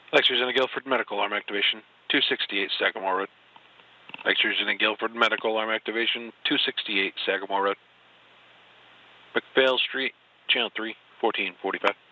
Lieutenant Guilford, medical arm activation, 268 Sagamore Road. Lieutenant Guilford, medical arm activation, 268 Sagamore Road. McPhail Street, Channel 3, 1445.